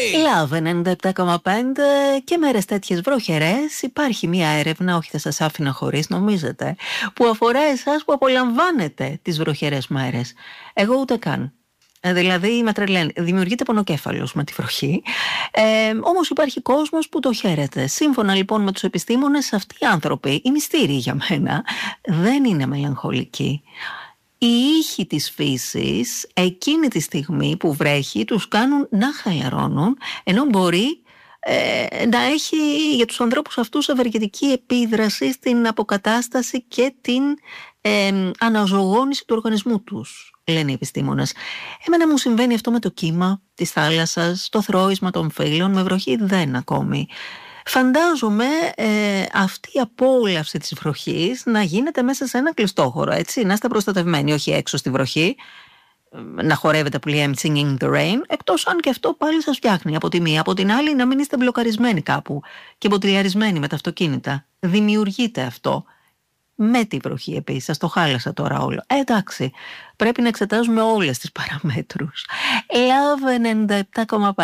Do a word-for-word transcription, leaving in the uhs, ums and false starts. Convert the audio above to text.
Love ενενήντα επτά κόμμα πέντε και μέρες τέτοιες βροχερές. Υπάρχει μια έρευνα, όχι θα σας άφηνα χωρίς νομίζετε, που αφορά εσάς που απολαμβάνετε τις βροχερές μέρες. Εγώ ούτε καν. Δηλαδή με τρελαίνει. Δημιουργείται πονοκέφαλος με τη βροχή. Ε, όμως υπάρχει κόσμος που το χαίρεται. Σύμφωνα λοιπόν με τους επιστήμονες, αυτοί οι άνθρωποι, οι μυστήριοι για μένα, δεν είναι μελαγχολικοί. Οι ήχοι της φύσης εκείνη τη στιγμή που βρέχει τους κάνουν να χαλαρώνουν, ενώ μπορεί ε, να έχει για τους ανθρώπους αυτούς ευεργετική επίδραση στην αποκατάσταση και την ε, αναζωογόνηση του οργανισμού τους, λένε οι επιστήμονες. Εμένα μου συμβαίνει αυτό με το κύμα της θάλασσας, το θρώισμα των φύλων, με βροχή δεν ακόμη. Φαντάζομαι ε, αυτή η απόλαυση της βροχής να γίνεται μέσα σε ένα κλειστό χώρο, έτσι, να είστε προστατευμένοι, όχι έξω στη βροχή, να χορεύετε που λέει I'm singing in the rain, εκτός αν και αυτό πάλι σας φτιάχνει από τη μία, από την άλλη να μην είστε μπλοκαρισμένοι κάπου και μποτιλιαρισμένοι με τα αυτοκίνητα. Δημιουργείται αυτό. Με τη βροχή επίσης, σας το χάλασα τώρα όλο. Ε, εντάξει, πρέπει να εξετάζουμε όλες τις παραμέτρους. Love ενενήντα επτά κόμμα πέντε